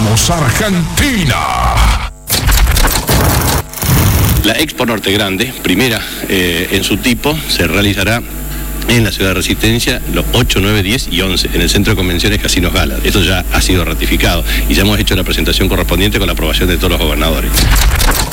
Somos Argentina. La Expo Norte Grande, primera en su tipo, se realizará en la ciudad de Resistencia los 8, 9, 10 y 11, en el Centro de Convenciones Casinos Gala. Esto ya ha sido ratificado y ya hemos hecho la presentación correspondiente con la aprobación de todos los gobernadores.